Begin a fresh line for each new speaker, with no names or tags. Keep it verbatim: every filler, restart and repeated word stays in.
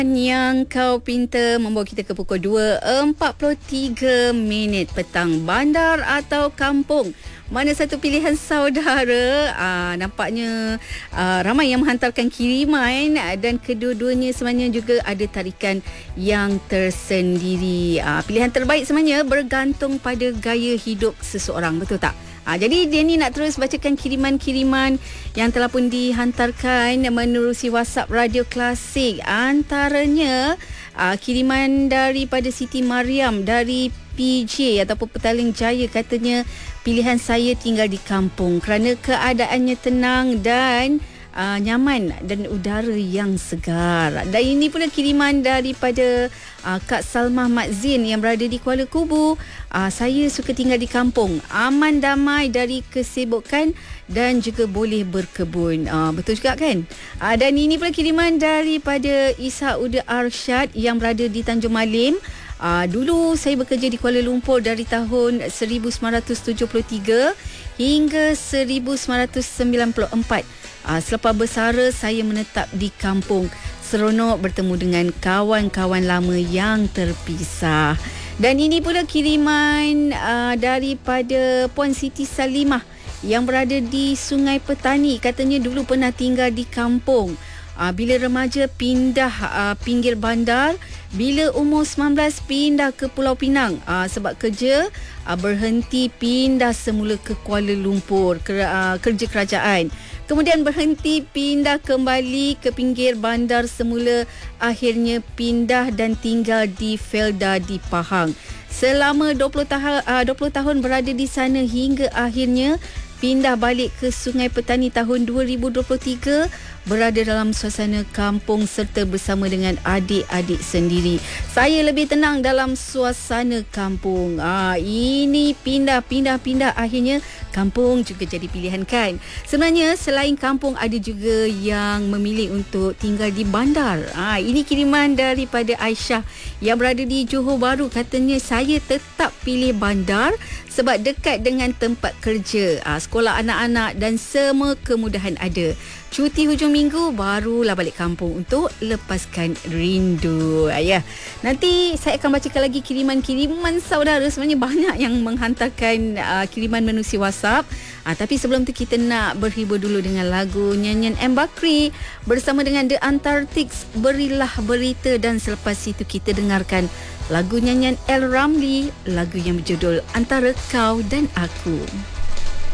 Yang kau pinta membawa kita ke pukul dua empat puluh tiga minit petang. Bandar atau kampung? Mana satu pilihan saudara? Aa, nampaknya aa, ramai yang menghantarkan kiriman dan kedua-duanya sebenarnya juga ada tarikan yang tersendiri. Aa, pilihan terbaik sebenarnya bergantung pada gaya hidup seseorang, betul tak? Ha, jadi dia ni nak terus bacakan kiriman-kiriman yang telah pun dihantarkan menerusi WhatsApp Radio Klasik. Antaranya uh, kiriman daripada Siti Mariam dari P J ataupun Petaling Jaya, katanya pilihan saya tinggal di kampung kerana keadaannya tenang dan uh, nyaman dan udara yang segar. Dan ini pula kiriman daripada uh, Kak Salmah Mat Zin yang berada di Kuala Kubu. Uh, saya suka tinggal di kampung, aman damai dari kesibukan dan juga boleh berkebun. Uh, betul juga kan? Uh, dan ini pula kiriman daripada Isa Uda Arsyad yang berada di Tanjung Malim. Uh, dulu saya bekerja di Kuala Lumpur dari tahun seribu sembilan ratus tujuh puluh tiga hingga seribu sembilan ratus sembilan puluh empat. Uh, selepas bersara saya menetap di kampung. Seronok bertemu dengan kawan-kawan lama yang terpisah. Dan ini pula kiriman uh, daripada Puan Siti Salimah yang berada di Sungai Petani. Katanya dulu pernah tinggal di kampung. Uh, bila remaja pindah uh, pinggir bandar, bila umur sembilan belas pindah ke Pulau Pinang uh, sebab kerja, uh, berhenti pindah semula ke Kuala Lumpur ke, uh, kerja kerajaan. Kemudian berhenti pindah kembali ke pinggir bandar semula, akhirnya pindah dan tinggal di Felda di Pahang. Selama dua puluh tahun uh, dua puluh tahun berada di sana hingga akhirnya pindah balik ke Sungai Petani tahun dua ribu dua puluh tiga, berada dalam suasana kampung serta bersama dengan adik-adik sendiri. Saya lebih tenang dalam suasana kampung. Ah, ini pindah-pindah-pindah akhirnya kampung juga jadi pilihan kan. Sebenarnya selain kampung ada juga yang memilih untuk tinggal di bandar. Ah, ini kiriman daripada Aisyah yang berada di Johor Bahru. Katanya saya tetap pilih bandar sebab dekat dengan tempat kerja, ah, sekolah anak-anak dan semua kemudahan ada. Cuti hujung minggu barulah balik kampung untuk lepaskan rindu. Ayah, nanti saya akan bacakan lagi kiriman-kiriman saudara. Sebenarnya banyak yang menghantarkan uh, kiriman menerusi WhatsApp. Uh, tapi sebelum tu kita nak berhibur dulu dengan lagu nyanyian M. Bakri bersama dengan The Antarctics, Berilah Berita, dan selepas itu kita dengarkan lagu nyanyian El Ramli, lagu yang berjudul Antara Kau dan Aku.